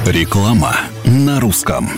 Реклама на русском.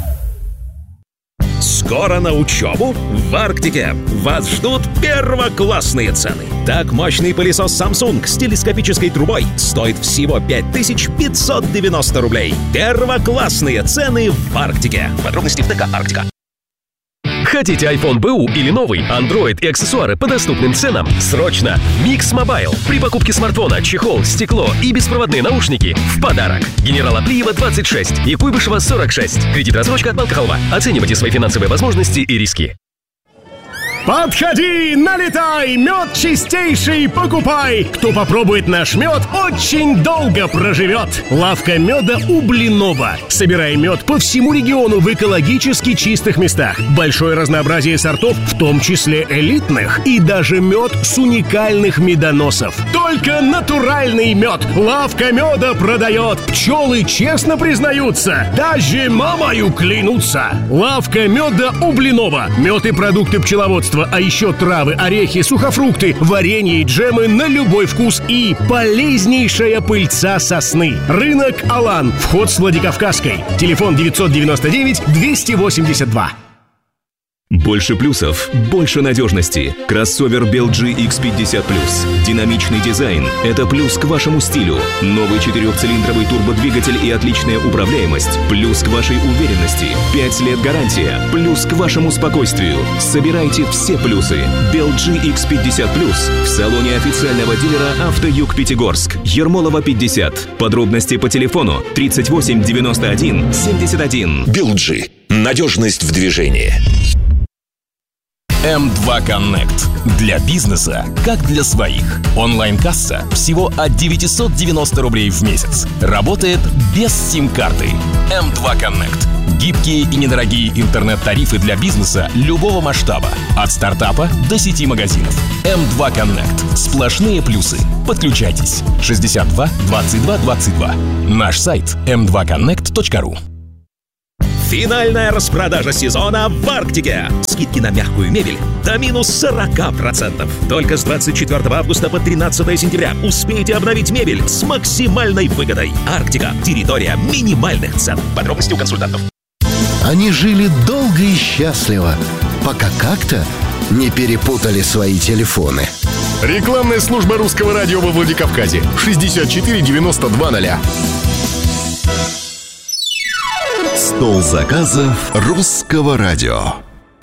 Скоро на учебу в Арктике. Вас ждут первоклассные цены. Так, мощный пылесос Samsung с телескопической трубой стоит всего 5590 рублей. Первоклассные цены в Арктике. Подробности в ТК «Арктика». Хотите iPhone БУ или новый, Android и аксессуары по доступным ценам? Срочно! Mix Mobile. При покупке смартфона чехол, стекло и беспроводные наушники в подарок. Генерала Плиева 26 и Куйбышева 46. Кредит-рассрочка от Банка Халва. Оценивайте свои финансовые возможности и риски. Подходи, налетай, мед чистейший покупай. Кто попробует наш мед, очень долго проживет. Лавка меда у Блинова. Собирай мед по всему региону в экологически чистых местах. Большое разнообразие сортов, в том числе элитных. И даже мед с уникальных медоносов. Только натуральный мед. Лавка меда продает. Пчелы честно признаются. Даже мамою клянутся. Лавка меда у Блинова. Мед и продукты пчеловодства. А еще травы, орехи, сухофрукты, варенье и джемы на любой вкус и полезнейшая пыльца сосны. Рынок Алан. Вход с Владикавказской. Телефон 999-282. Больше плюсов, больше надежности. Кроссовер BLG X50+. Динамичный дизайн – это плюс к вашему стилю. Новый 4-цилиндровый турбодвигатель и отличная управляемость – плюс к вашей уверенности. 5 лет гарантия – плюс к вашему спокойствию. Собирайте все плюсы. BLG X50+. В салоне официального дилера «Автоюг Пятигорск». Ермолова 50. Подробности по телефону 38 91 71. BLG. Надежность в движении. М2 Connect. Для бизнеса, как для своих. Онлайн-касса всего от 990 рублей в месяц. Работает без сим-карты. М2 Connect. Гибкие и недорогие интернет-тарифы для бизнеса любого масштаба. От стартапа до сети магазинов. М2 Connect. Сплошные плюсы. Подключайтесь. 62 22 22. Наш сайт m2connect.ru. Финальная распродажа сезона в Арктике. Скидки на мягкую мебель до минус 40%. Только с 24 августа по 13 сентября успейте обновить мебель с максимальной выгодой. Арктика. Территория минимальных цен. Подробности у консультантов. Они жили долго и счастливо, пока как-то не перепутали свои телефоны. Рекламная служба русского радио во Владикавказе. 64 92 0. Стол заказов русского радио.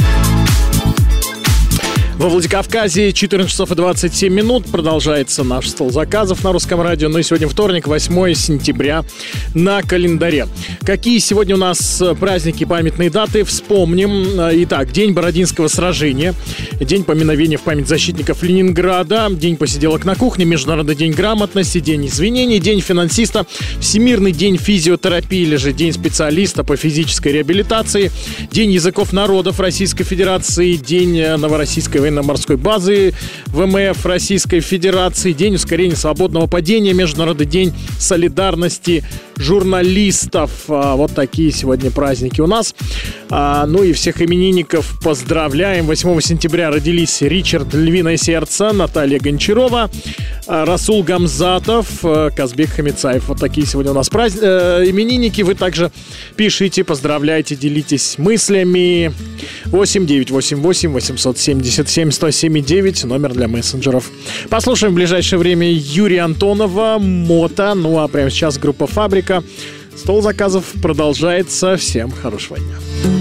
Во Владикавказе 14 часов и 27 минут. Продолжается наш стол заказов на русском радио. Ну и сегодня вторник, 8 сентября на календаре. Какие сегодня у нас праздники, памятные даты? Вспомним. Итак, День Бородинского сражения. День поминовения в память защитников Ленинграда. День посиделок на кухне. Международный день грамотности. День извинений. День финансиста. Всемирный день физиотерапии или же День специалиста по физической реабилитации. День языков народов Российской Федерации. День Новороссийской военно-морской базы ВМФ Российской Федерации, День ускорения свободного падения, Международный день солидарности журналистов. Вот такие сегодня праздники у нас. Ну и всех именинников поздравляем. 8 сентября родились Ричард Львиное Сердце, Наталья Гончарова, Расул Гамзатов, Казбек Хамицаев. Вот такие сегодня у нас именинники. Вы также пишите, поздравляйте, делитесь мыслями. 8-988 877 107-9, номер для мессенджеров. Послушаем в ближайшее время Юрия Антонова, Мота. Ну а прямо сейчас группа «Фабрика». Стол заказов продолжается. Всем хорошего дня.